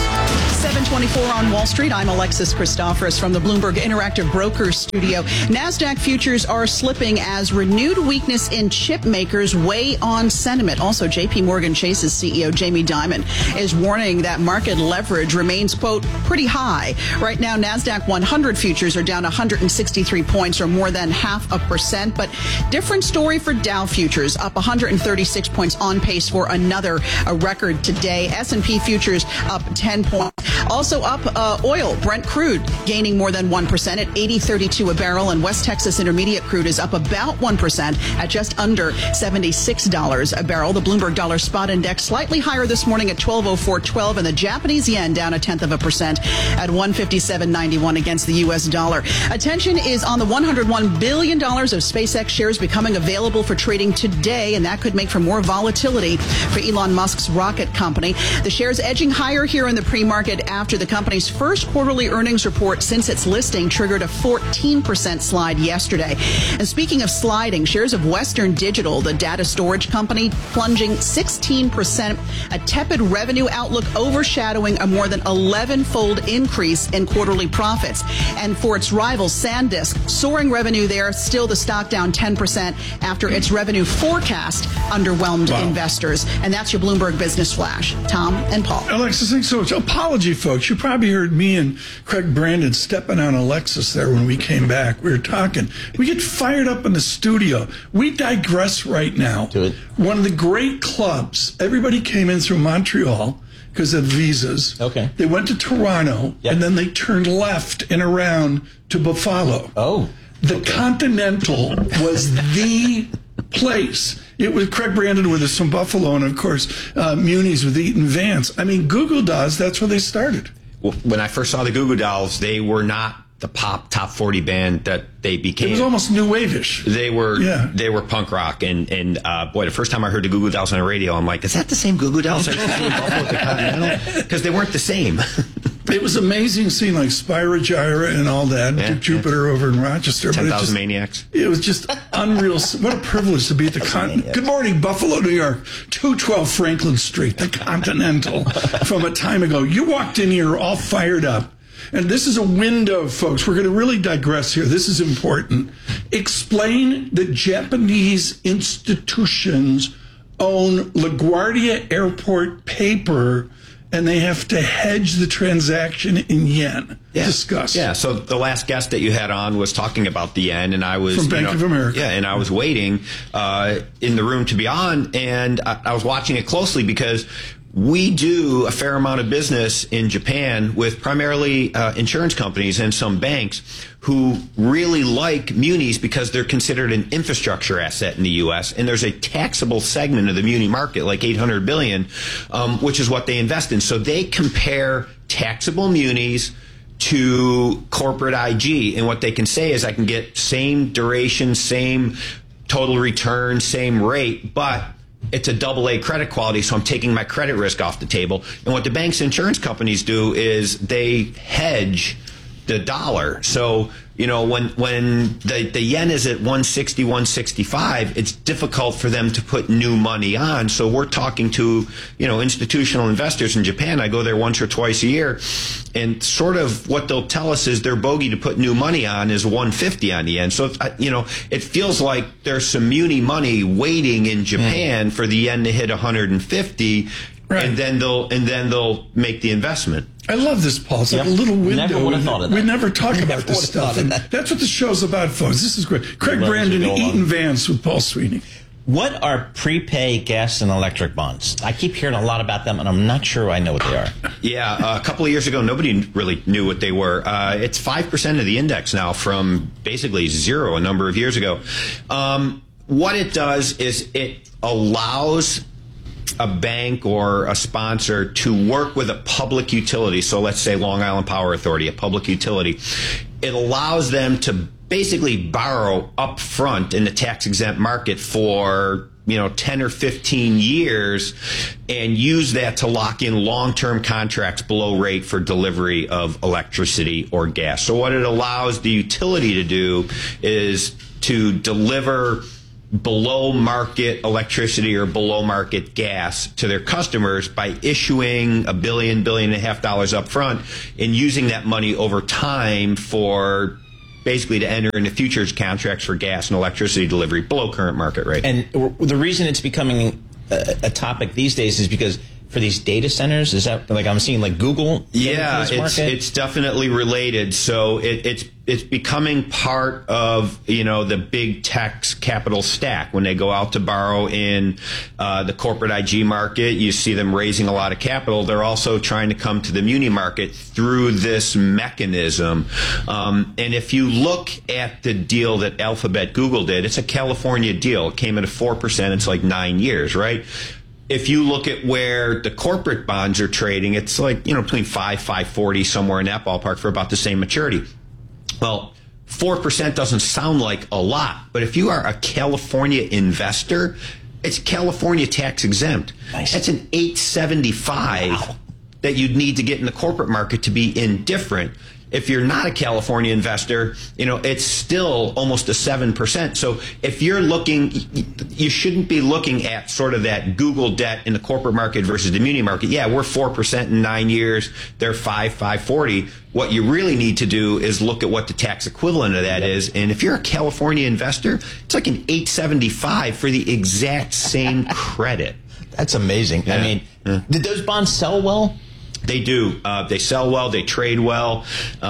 seven twenty-four on Wall Street. I'm Alexis Christoforous from the Bloomberg Interactive Brokers studio. NASDAQ futures are slipping as renewed weakness in chip makers weigh on sentiment. Also, J P Morgan Chase's C E O Jamie Dimon is warning that market leverage remains, quote, pretty high. Right now, NASDAQ one hundred futures are down one hundred sixty-three points, or more than half a percent. But different story for Dow futures, up one hundred thirty-six points, on pace for another a record today. S and P futures up ten points. Also up, uh, oil, Brent crude gaining more than one percent at eighty thirty-two a barrel, and West Texas Intermediate crude is up about one percent at just under seventy-six dollars a barrel. The Bloomberg Dollar Spot Index slightly higher this morning at twelve oh four twelve, and the Japanese yen down a tenth of a percent at one fifty-seven ninety-one against the U S dollar. Attention is on the one hundred one billion dollars of SpaceX shares becoming available for trading today, and that could make for more volatility for Elon Musk's rocket company. The shares edging higher here in the pre-market after the company's first quarterly earnings report since its listing triggered a fourteen percent slide yesterday. And speaking of sliding, shares of Western Digital, the data storage company, plunging sixteen percent, a tepid revenue outlook overshadowing a more than eleven-fold increase in quarterly profits. And for its rival SanDisk, soaring revenue there, still the stock down ten percent after its revenue forecast underwhelmed wow. investors. And that's your Bloomberg Business Flash. Tom and Paul. Alexis, thanks so much. Apology, folks. You probably heard me and Craig Brandon stepping on Alexis there when we came back. We were talking. We get fired up in the studio. We digress right now. Do it. One of the great clubs, everybody came in through Montreal because of visas. Okay. They went to Toronto, yep. and then they turned left and around to Buffalo. Oh. The okay. Continental was the place. It was Craig Brandon with us from Buffalo, and of course, uh, Muni's with Eaton Vance. I mean, Goo Goo Dolls, that's where they started. Well, when I first saw the Goo Goo Dolls, they were not the pop top forty band that they became. It was almost new wave-ish. They were, yeah. they were punk rock, and and uh, boy, the first time I heard the Goo Goo Dolls on the radio, I'm like, is that the same Goo Goo Dolls I used to see in Buffalo at the Continental? Because they weren't the same. It was amazing seeing like Spyro Gyra and all that, yeah, Jupiter yeah. over in Rochester. ten thousand Maniacs. It was just unreal. What a privilege to be at the Continental. Good morning, Buffalo, New York. two twelve Franklin Street, the Continental, from a time ago. You walked in here all fired up. And this is a window, folks. We're going to really digress here. This is important. Explain that Japanese institutions own LaGuardia Airport paper, and they have to hedge the transaction in yen. Yeah. Discuss. Yeah, so the last guest that you had on was talking about the yen, and I was... From Bank you know, of America. Yeah, and I was waiting uh, in the room to be on, and I, I was watching it closely because we do a fair amount of business in Japan with primarily uh, insurance companies and some banks who really like munis because they're considered an infrastructure asset in the U S, and there's a taxable segment of the muni market, like eight hundred billion dollars, um, which is what they invest in. So they compare taxable munis to corporate I G, and what they can say is I can get same duration, same total return, same rate, but it's a double A credit quality, so I'm taking my credit risk off the table. And what the banks and insurance companies do is they hedge the dollar. So, you know, when when the, the yen is at one sixty, one sixty-five, it's difficult for them to put new money on. So we're talking to, you know, institutional investors in Japan. I go there once or twice a year, and sort of what they'll tell us is their bogey to put new money on is one fifty on the yen. So, you know, it feels like there's some muni money waiting in Japan mm. for the yen to hit one fifty, right. and then they'll and then they'll make the investment. I love this, Paul. It's like yep. a little window. Never would have thought of that. We never talk never about this stuff. And that. That's what the show's about, folks. This is great. Craig Brandon, Eaton Vance with Paul Sweeney. What are prepay gas and electric bonds? I keep hearing a lot about them, and I'm not sure I know what they are. Yeah, uh, a couple of years ago, nobody really knew what they were. Uh, it's five percent of the index now from basically zero a number of years ago. Um, what it does is it allows a bank or a sponsor to work with a public utility. So let's say Long Island Power Authority, a public utility. It allows them to basically borrow up front in the tax exempt market for, you know, ten or fifteen years and use that to lock in long-term contracts below rate for delivery of electricity or gas. So what it allows the utility to do is to deliver below market electricity or below market gas to their customers by issuing a billion, billion and a half dollars up front and using that money over time for basically to enter into futures contracts for gas and electricity delivery below current market rate. And the reason it's becoming a, a topic these days is because for these data centers, is that like I'm seeing like Google? Yeah, it's it's definitely related. So it, it's it's becoming part of, you know, the big tech's capital stack. When they go out to borrow in uh, the corporate I G market, you see them raising a lot of capital. They're also trying to come to the muni market through this mechanism. Um, and if you look at the deal that Alphabet Google did, it's a California deal. It came at a four percent. It's like nine years, right? If you look at where the corporate bonds are trading, it's like, you know, between five, five forty, somewhere in that ballpark for about the same maturity. Well, four percent doesn't sound like a lot, but if you are a California investor, it's California tax exempt. Nice. That's an eight seventy-five wow. that you'd need to get in the corporate market to be indifferent. If you're not a California investor, you know, it's still almost a seven percent. So if you're looking, you shouldn't be looking at sort of that Google debt in the corporate market versus the muni market. Yeah, we're four percent in nine years. They're five, five forty. What you really need to do is look at what the tax equivalent of that is. And if you're a California investor, it's like an eight seventy-five for the exact same credit. That's amazing. Yeah. I mean, yeah. Did those bonds sell well? They do. Uh, they sell well. They trade well.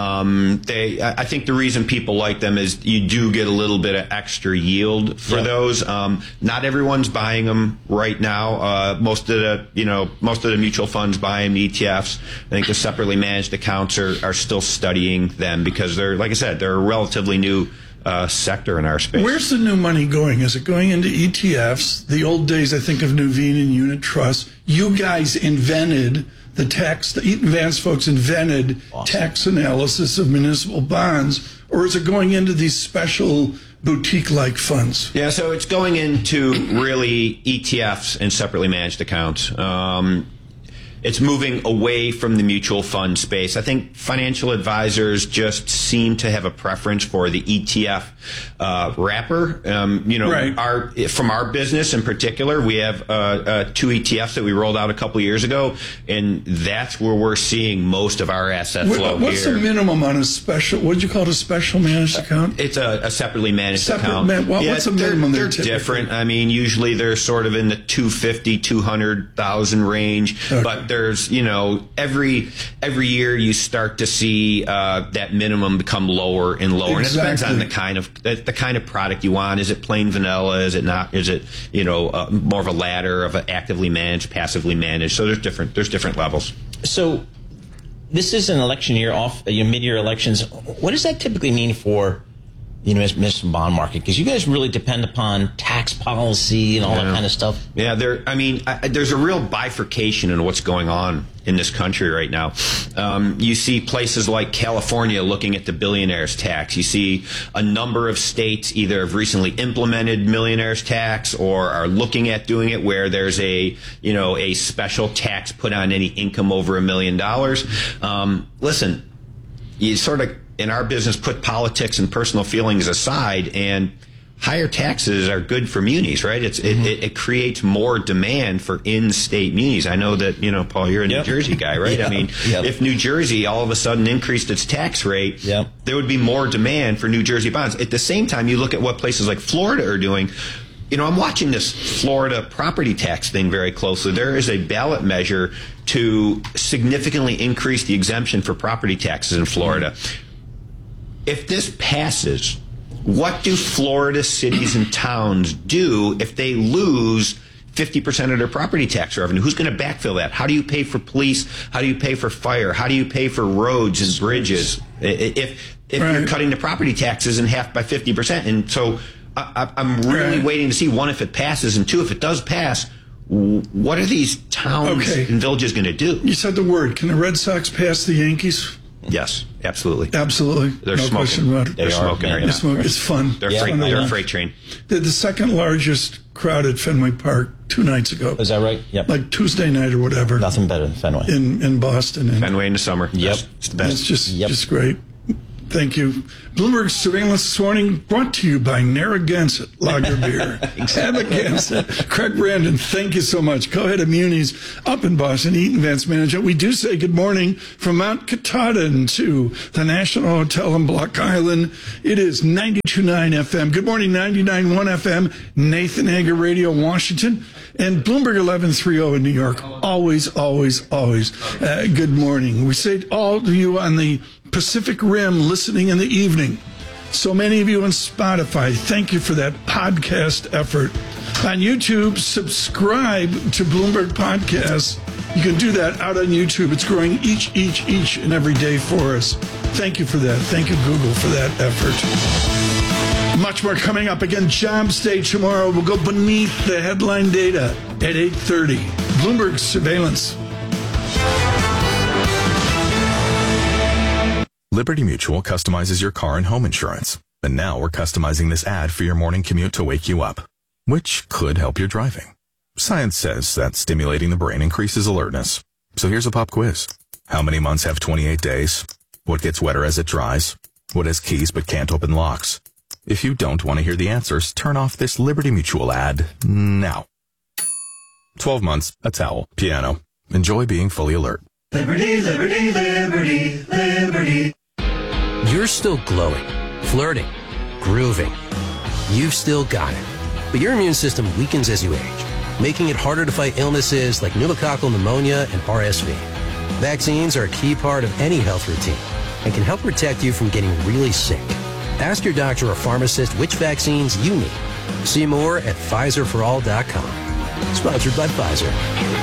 Um, they. I think the reason people like them is you do get a little bit of extra yield for yeah. those. Um, not everyone's buying them right now. Uh, most of the, you know, most of the mutual funds buy them, the E T Fs. I think the separately managed accounts are, are still studying them because they're, like I said, they're a relatively new uh, sector in our space. Where's the new money going? Is it going into E T Fs? The old days, I think of Nuveen and Unit Trust. You guys invented the tax, the Eaton Vance folks invented awesome. tax analysis of municipal bonds, or is it going into these special boutique-like funds? Yeah, so it's going into really E T Fs and separately managed accounts. Um, it's moving away from the mutual fund space. I think financial advisors just seem to have a preference for the E T F uh, wrapper. Um, you know, right. our from our business in particular, we have uh, uh, two E T Fs that we rolled out a couple of years ago, and that's where we're seeing most of our asset flow what, What's here. the minimum on a special? What did you call it? A special managed account? It's a, a separately managed Separate account. Man, well, yeah, what's the minimum? They're, they're different. I mean, usually they're sort of in the two fifty, two hundred thousand range, okay. but there's, you know, every every year you start to see uh, that minimum become lower and lower, exactly. and it depends on the kind of the, the kind of product you want. Is it plain vanilla? Is it not? Is it, you know, uh, more of a ladder of an actively managed, passively managed? So there's different there's different levels. So this is an election year, off you know, mid-year elections. What does that typically mean for, you know, municipal bond market? Because you guys really depend upon tax policy and all yeah. that kind of stuff. Yeah, there. I mean, I, there's a real bifurcation in what's going on in this country right now. Um, you see places like California looking at the billionaires tax. You see a number of states either have recently implemented millionaires tax or are looking at doing it, where there's a, you know, a special tax put on any income over a million dollars. Um, listen, you sort of in our business, put politics and personal feelings aside, and higher taxes are good for munis, right? It's mm-hmm. it, it creates more demand for in-state munis. I know that, you know, Paul, you're a yep. New Jersey guy, right? Yep. I mean, yep. if New Jersey all of a sudden increased its tax rate, yep. there would be more demand for New Jersey bonds. At the same time, you look at what places like Florida are doing. You know, I'm watching this Florida property tax thing very closely. There is a ballot measure to significantly increase the exemption for property taxes in Florida. If this passes, what do Florida cities and towns do if they lose fifty percent of their property tax revenue? Who's going to backfill that? How do you pay for police? How do you pay for fire? How do you pay for roads and bridges if if right. you're cutting the property taxes in half by fifty percent? And so I, I'm really right. waiting to see, one, if it passes, and two, if it does pass, what are these towns okay. and villages going to do? You said the word. Can the Red Sox pass the Yankees? Yes, absolutely. Absolutely. They're no smoking. Question about it. They're they smoking are, right now. Smoking. It's fun. They're, yeah. freight, fun they're a freight train. They're the second largest crowd at Fenway Park two nights ago. Is that right? Yep. Like Tuesday night or whatever. Nothing better than Fenway. In in Boston. And Fenway in the summer. Yep. It's the best. It's just, yep. just great. Thank you. Bloomberg Surveillance this morning brought to you by Narragansett Lager Beer. Narragansett. Craig Brandon, thank you so much. Co-head of Munis up in Boston, Eaton Vance Manager. We do say good morning from Mount Katahdin to the National Hotel on Block Island. It is ninety-two point nine F M. Good morning, ninety-nine point one F M. Nathan Hager Radio, Washington. And Bloomberg eleven thirty in New York. Always, always, always. Uh, good morning. We say all to you on the Pacific Rim listening in the evening. So many of you on Spotify, thank you for that podcast effort. On YouTube, subscribe to Bloomberg Podcasts. You can do that out on YouTube. It's growing each, each, each and every day for us. Thank you for that. Thank you, Google, for that effort. Much more coming up. Again, Jobs Day tomorrow. We'll go beneath the headline data at eight thirty. Bloomberg Surveillance. Liberty Mutual customizes your car and home insurance. And now we're customizing this ad for your morning commute to wake you up, which could help your driving. Science says that stimulating the brain increases alertness. So here's a pop quiz. How many months have twenty-eight days? What gets wetter as it dries? What has keys but can't open locks? If you don't want to hear the answers, turn off this Liberty Mutual ad now. twelve months, a towel, piano. Enjoy being fully alert. Liberty, liberty, liberty, liberty. You're still glowing, flirting, grooving. You've still got it. But your immune system weakens as you age, making it harder to fight illnesses like pneumococcal pneumonia and R S V. Vaccines are a key part of any health routine and can help protect you from getting really sick. Ask your doctor or pharmacist which vaccines you need. See more at Pfizer for all dot com. Sponsored by Pfizer.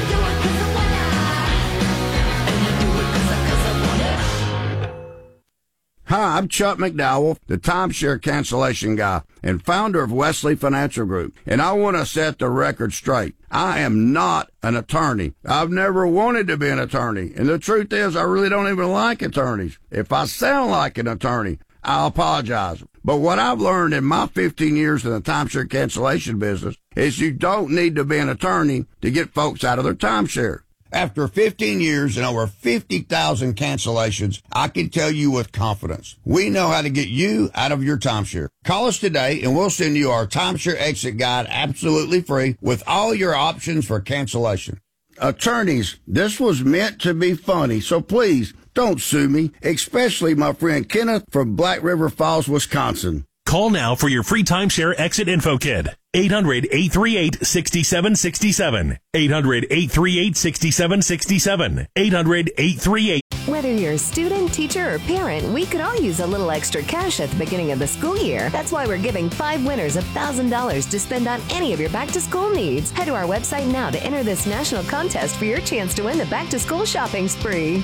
Hi, I'm Chuck McDowell, the timeshare cancellation guy and founder of Wesley Financial Group, and I want to set the record straight. I am not an attorney. I've never wanted to be an attorney, and the truth is I really don't even like attorneys. If I sound like an attorney, I apologize. But what I've learned in my fifteen years in the timeshare cancellation business is you don't need to be an attorney to get folks out of their timeshare. After fifteen years and over fifty thousand cancellations, I can tell you with confidence, we know how to get you out of your timeshare. Call us today and we'll send you our timeshare exit guide absolutely free with all your options for cancellation. Attorneys, this was meant to be funny, so please don't sue me, especially my friend Kenneth from Black River Falls, Wisconsin. Call now for your free timeshare exit info kit. eight hundred, eight three eight, six seven six seven. eight hundred, eight three eight, six seven six seven. eight hundred, eight three eight. Whether you're a student, teacher, or parent, we could all use a little extra cash at the beginning of the school year. That's why we're giving five winners one thousand dollars to spend on any of your back-to-school needs. Head to our website now to enter this national contest for your chance to win the back-to-school shopping spree.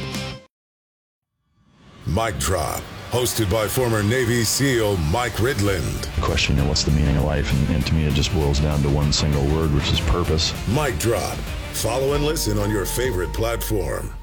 Mic Drop, hosted by former Navy SEAL Mike Ridland. The question, you know, what's the meaning of life? And, and to me, it just boils down to one single word, which is purpose. Mic Drop. Follow and listen on your favorite platform.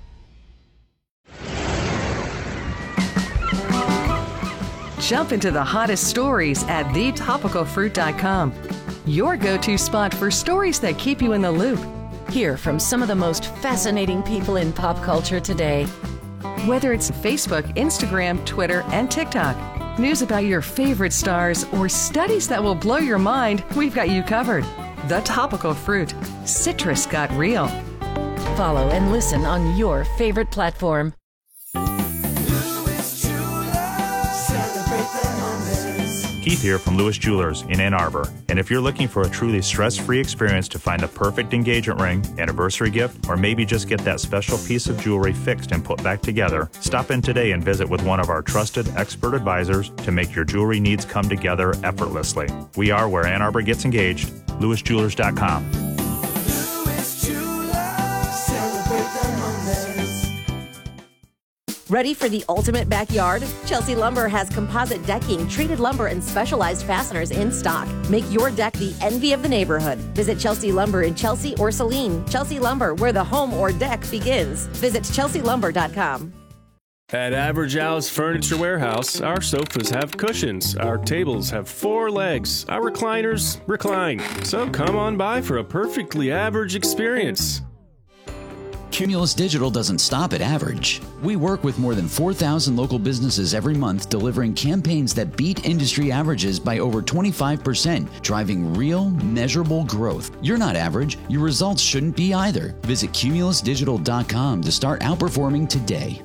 Jump into the hottest stories at the topical fruit dot com. Your go-to spot for stories that keep you in the loop. Hear from some of the most fascinating people in pop culture today. Whether it's Facebook, Instagram, Twitter, and TikTok, news about your favorite stars, or studies that will blow your mind, we've got you covered. The Topical Fruit. Citrus got real. Follow and listen on your favorite platform. Keith here from Lewis Jewelers in Ann Arbor. And if you're looking for a truly stress-free experience to find the perfect engagement ring, anniversary gift, or maybe just get that special piece of jewelry fixed and put back together, stop in today and visit with one of our trusted expert advisors to make your jewelry needs come together effortlessly. We are where Ann Arbor gets engaged, lewis jewelers dot com. Ready for the ultimate backyard? Chelsea Lumber has composite decking, treated lumber, and specialized fasteners in stock. Make your deck the envy of the neighborhood. Visit Chelsea Lumber in Chelsea or Saline. Chelsea Lumber, where the home or deck begins. Visit chelsea lumber dot com. At Average Al's Furniture Warehouse, our sofas have cushions, our tables have four legs, our recliners recline. So come on by for a perfectly average experience. Cumulus Digital doesn't stop at average. We work with more than four thousand local businesses every month, delivering campaigns that beat industry averages by over twenty-five percent, driving real, measurable growth. You're not average. Your results shouldn't be either. Visit cumulus digital dot com to start outperforming today.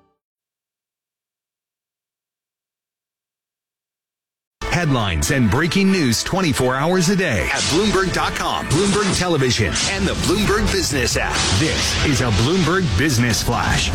Headlines and breaking news twenty-four hours a day at Bloomberg dot com, Bloomberg Television, and the Bloomberg Business app. This is a Bloomberg Business Flash.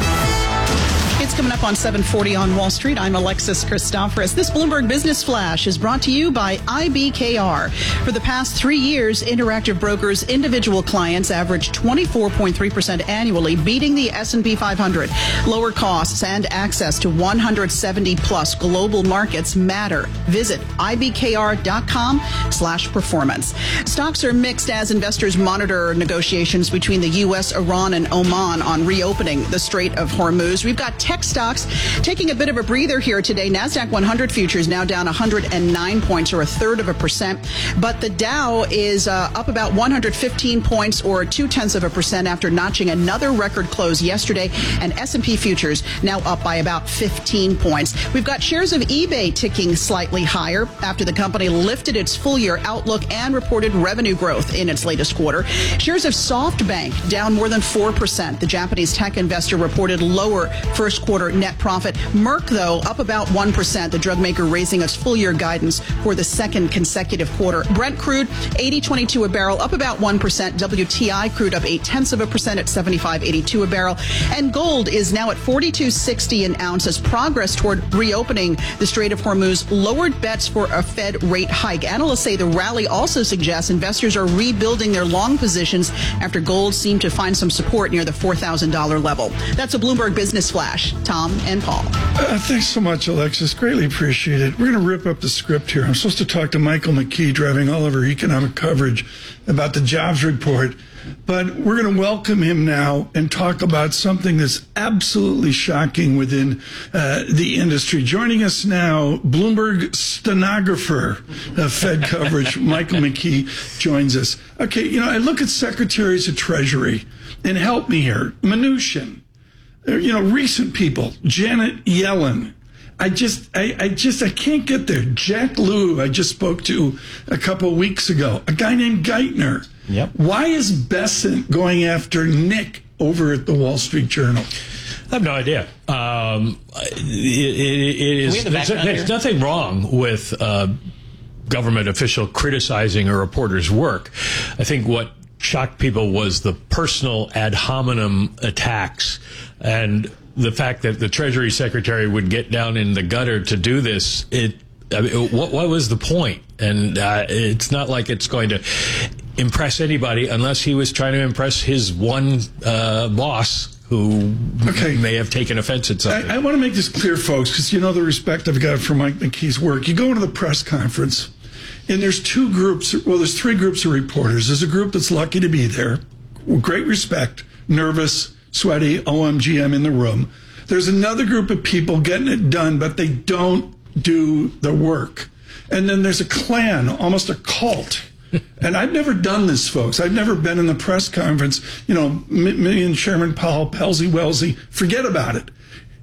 It's coming up on seven forty on Wall Street. I'm Alexis Christoforous. This Bloomberg Business Flash is brought to you by I B K R. For the past three years, Interactive Brokers' individual clients averaged twenty-four point three percent annually, beating the S and P five hundred. Lower costs and access to one hundred seventy plus global markets matter. Visit I B K R dot com slash performance. Stocks are mixed as investors monitor negotiations between the U S, Iran, and Oman on reopening the Strait of Hormuz. We've got tech stocks taking a bit of a breather here today. NASDAQ one hundred futures now down one hundred nine points, or a third of a percent. But the Dow is uh, up about one hundred fifteen points, or two tenths of a percent, after notching another record close yesterday. And S and P futures now up by about fifteen points. We've got shares of eBay ticking slightly higher after the company lifted its full year outlook and reported revenue growth in its latest quarter. Shares of SoftBank down more than four percent. The Japanese tech investor reported lower first quarter net profit. Merck, though, up about one percent. The drug maker raising its full year guidance for the second consecutive quarter. Brent crude, eighty twenty-two a barrel, up about one percent. W T I crude up eight tenths of a percent at seventy-five eighty-two a barrel. And gold is now at forty-two sixty an ounce as progress toward reopening the Strait of Hormuz lowered bets for a Fed rate hike. Analysts say the rally also suggests investors are rebuilding their long positions after gold seemed to find some support near the four thousand dollars level. That's a Bloomberg Business Flash. Tom and Paul. Uh, thanks so much, Alexis. Greatly appreciate it. We're going to rip up the script here. I'm supposed to talk to Michael McKee, driving all of our economic coverage, about the jobs report. But we're going to welcome him now and talk about something that's absolutely shocking within uh, the industry. Joining us now, Bloomberg stenographer of Fed coverage, Michael McKee, joins us. Okay, you know, I look at secretaries of Treasury, and help me here, Mnuchin. You know, recent people, Janet Yellen. I just, I, I just, I can't get there. Jack Lew, I just spoke to a couple of weeks ago. A guy named Geithner. Yep. Why is Bessent going after Nick over at the Wall Street Journal? I have no idea. Um, it, it, it is. There's, there's nothing wrong with uh, government official criticizing a reporter's work. I think what shocked people was the personal ad hominem attacks, and the fact that the Treasury Secretary would get down in the gutter to do this. It, I mean, what, what was the point? And uh, it's not like it's going to impress anybody unless he was trying to impress his one uh, boss who okay. may have taken offense at something. I, I want to make this clear, folks, because you know the respect I've got for Mike McKee's work. You go into the press conference, and there's two groups, well, there's three groups of reporters. There's a group that's lucky to be there, with great respect, nervous, sweaty, O M G, I'm in the room. There's another group of people getting it done, but they don't do the work. And then there's a clan, almost a cult. And I've never done this, folks. I've never been in the press conference. You know, me and Chairman Powell, Pelzy Wellesley, forget about it.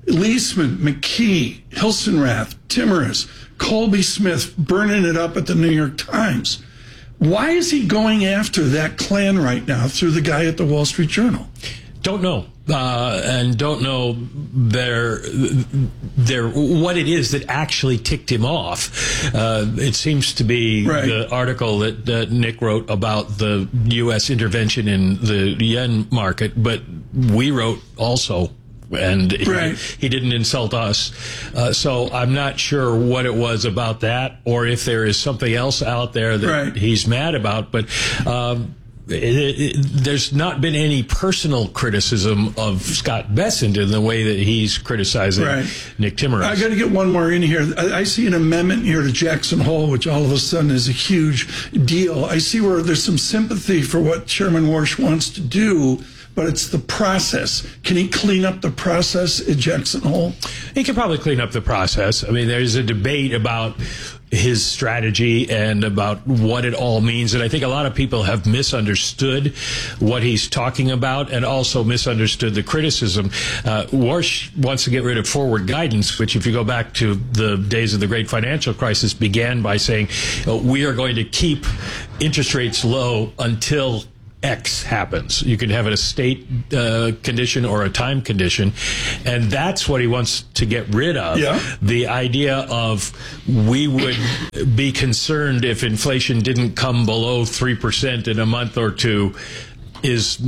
Leisman, McKee, Hilsenrath, Timmerus, Colby Smith burning it up at the New York Times. Why is he going after that clan right now through the guy at the Wall Street Journal? Don't know. Uh, and don't know their, their, what it is that actually ticked him off. Uh, it seems to be right. the article that, that Nick wrote about the U S intervention in the yen market, but we wrote also, and right. he, he didn't insult us. Uh, so I'm not sure what it was about that, or if there is something else out there that right. he's mad about, but, um, It, it, there's not been any personal criticism of Scott Bessent in the way that he's criticizing right. Nick Timmerus. I got to get one more in here. I, I see an amendment here to Jackson Hole, which all of a sudden is a huge deal. I see where there's some sympathy for what Chairman Warsh wants to do, but it's the process. Can he clean up the process at Jackson Hole? He can probably clean up the process. I mean, there's a debate about his strategy and about what it all means. And I think a lot of people have misunderstood what he's talking about and also misunderstood the criticism. Uh, Warsh wants to get rid of forward guidance, which if you go back to the days of the great financial crisis began by saying, oh, we are going to keep interest rates low until X happens. You can have a state uh, condition or a time condition, and that's what he wants to get rid of. Yeah. The idea of we would be concerned if inflation didn't come below three percent in a month or two is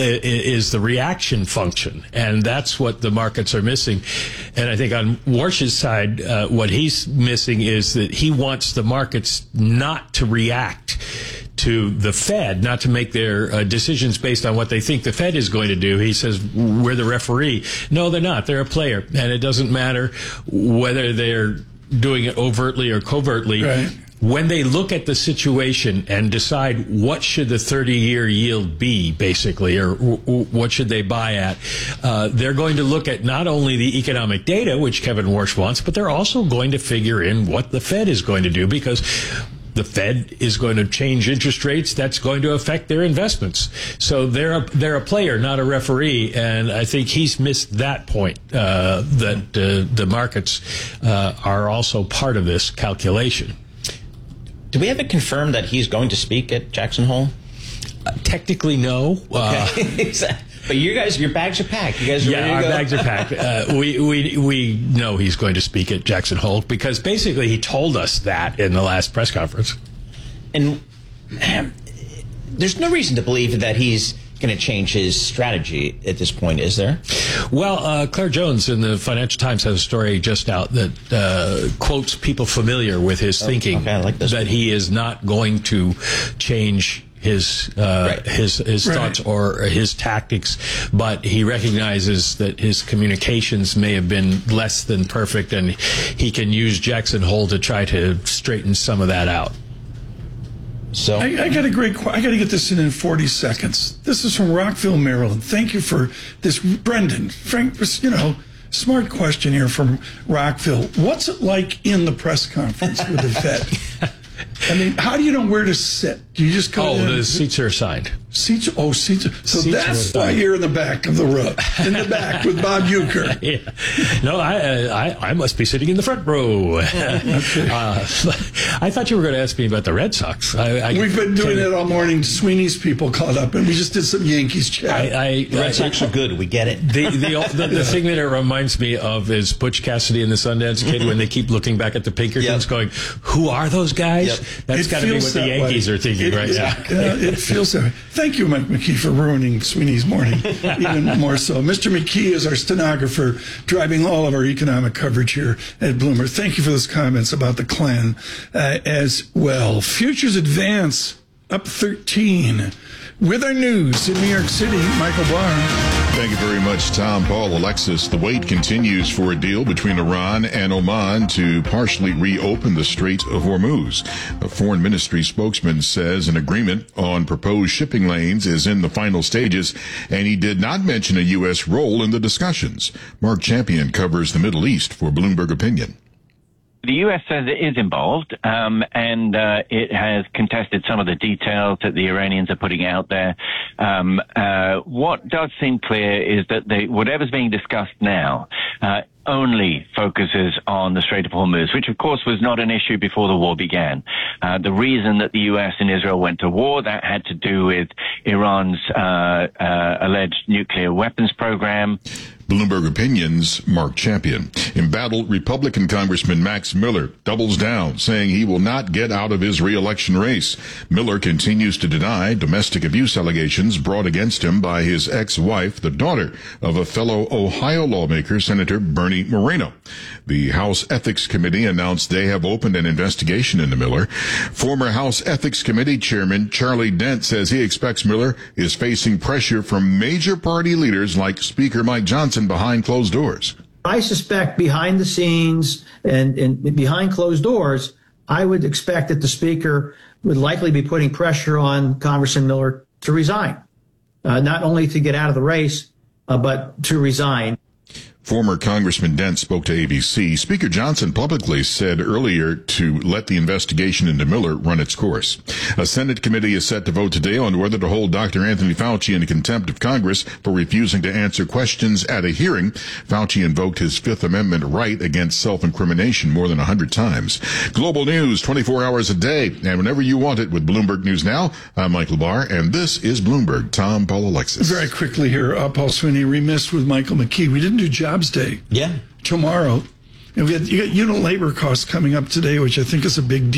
is the reaction function, and that's what the markets are missing. And I think on Warsh's side, uh, what he's missing is that he wants the markets not to react to the Fed, not to make their uh, decisions based on what they think the Fed is going to do. He says, we're the referee. No, they're not. They're a player. And it doesn't matter whether they're doing it overtly or covertly. Right. When they look at the situation and decide what should the thirty-year yield be, basically, or w- what should they buy at, uh, they're going to look at not only the economic data, which Kevin Warsh wants, but they're also going to figure in what the Fed is going to do, because the Fed is going to change interest rates. That's going to affect their investments. So they're a, they're a player, not a referee. And I think he's missed that point, uh, that uh, the markets uh, are also part of this calculation. Do we have it confirmed that he's going to speak at Jackson Hole? Uh, technically, no. Okay. Uh, But you guys, your bags are packed. You guys are yeah, ready to our go? bags are packed. Uh, we, we, we know he's going to speak at Jackson Hole because basically he told us that in the last press conference. And um, there's no reason to believe that he's going to change his strategy at this point, is there? Well, uh, Claire Jones in the Financial Times has a story just out that uh, quotes people familiar with his oh, thinking okay, I like this that one. He is not going to change his uh, right. his his right. thoughts or his tactics, but he recognizes that his communications may have been less than perfect, and he can use Jackson Hole to try to straighten some of that out. So I, I got a great. I got to get this in in forty seconds. This is from Rockville, Maryland. Thank you for this, Brendan. Frank, you know, smart question here from Rockville. What's it like in the press conference with the Fed? I mean, how do you know where to sit? Do you just go? Oh, in? the seats are assigned. Seats. Oh, seats. So seats that's why you're in the back of the row, in the back with Bob Uecker. Yeah. No, I, I I must be sitting in the front row. Okay. uh, I thought you were going to ask me about the Red Sox. I, I We've been doing it all morning. Sweeney's people called up, and we just did some Yankees chat. I, I, the Red Sox are good. We get it. The the, the, the thing that it reminds me of is Butch Cassidy and the Sundance Kid when they keep looking back at the Pinkertons, yep. going, "Who are those guys?" Yep. That's got to be what the Yankees way. are thinking it, right yeah, now. Yeah, it feels that way. Thank you, Mike McKee, for ruining Sweeney's morning, even more so. Mister McKee is our stenographer, driving all of our economic coverage here at Bloomberg. Thank you for those comments about the Klan uh, as well. Futures advance up thirteen. With our news in New York City, Michael Barr. Thank you very much, Tom, Paul, Alexis. The wait continues for a deal between Iran and Oman to partially reopen the Strait of Hormuz. A foreign ministry spokesman says an agreement on proposed shipping lanes is in the final stages, and he did not mention a U S role in the discussions. Mark Champion covers the Middle East for Bloomberg Opinion. The U S says it is involved, um, and uh, it has contested some of the details that the Iranians are putting out there. Um, uh, what does seem clear is that they, whatever's being discussed now uh, only focuses on the Strait of Hormuz, which of course was not an issue before the war began. Uh, the reason that the U S and Israel went to war, that had to do with Iran's uh, uh, alleged nuclear weapons program. Bloomberg Opinion's Mark Champion. Embattled Republican Congressman Max Miller doubles down, saying he will not get out of his re-election race. Miller continues to deny domestic abuse allegations brought against him by his ex-wife, the daughter of a fellow Ohio lawmaker, Senator Bernie Moreno. The House Ethics Committee announced they have opened an investigation into Miller. Former House Ethics Committee Chairman Charlie Dent says he expects Miller is facing pressure from major party leaders like Speaker Mike Johnson behind closed doors. I suspect behind the scenes and, and behind closed doors, I would expect that the Speaker would likely be putting pressure on Congressman Miller to resign, uh, not only to get out of the race, uh, but to resign. Former Congressman Dent spoke to A B C. Speaker Johnson publicly said earlier to let the investigation into Miller run its course. A Senate committee is set to vote today on whether to hold Doctor Anthony Fauci in contempt of Congress for refusing to answer questions at a hearing. Fauci invoked his Fifth Amendment right against self-incrimination more than one hundred times. Global news twenty-four hours a day and whenever you want it with Bloomberg News Now. I'm Mike LaBar, and this is Bloomberg. Tom Paul Alexis. Very quickly here, uh, Paul Sweeney, remiss with Michael McKee. We didn't do Jobs Day. Yeah. Tomorrow. And we had, you got unit labor costs coming up today, which I think is a big deal.